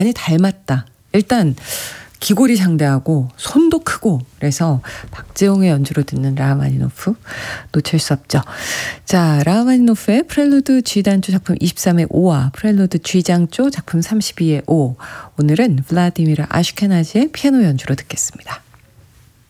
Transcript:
많이 닮았다. 일단 기골이 장대하고 손도 크고 그래서 박재홍의 연주로 듣는 라흐마니노프 놓칠 수 없죠. 자, 라흐마니노프의 프렐루드 G단조 작품 23의 5와 프렐루드 G장조 작품 32의 5. 오늘은 블라디미르 아슈케나지의 피아노 연주로 듣겠습니다.